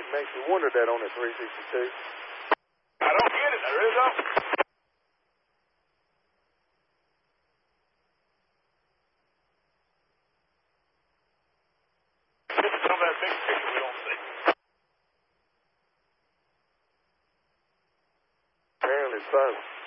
makes you wonder that on the 362. I don't get it. There is a... Some of that big picture we don't see. Apparently so.